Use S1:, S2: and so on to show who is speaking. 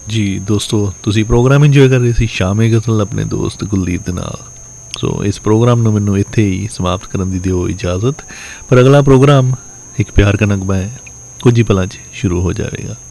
S1: ਜੀ ਦੋਸਤੋ, ਤੁਸੀਂ ਪ੍ਰੋਗਰਾਮ ਇੰਜੋਏ ਕਰ ਰਹੇ ਸੀ ਸ਼ਾਮੇ ਗਜ਼ਲ ਆਪਣੇ ਦੋਸਤ ਗੁਲਦੀਪ ਦੇ ਨਾਲ। ਸੋ ਇਸ ਪ੍ਰੋਗਰਾਮ ਨੂੰ ਮੈਨੂੰ ਇੱਥੇ ਹੀ ਸਮਾਪਤ ਕਰਨ ਦੀ ਦਿਓ ਇਜਾਜ਼ਤ। ਪਰ ਅਗਲਾ ਪ੍ਰੋਗਰਾਮ ਇੱਕ ਪਿਆਰ ਕਾ ਨਗਮਾ ਹੈ, ਕੁਝ ਹੀ ਪਲਾਂ 'ਚ ਸ਼ੁਰੂ ਹੋ ਜਾਵੇਗਾ।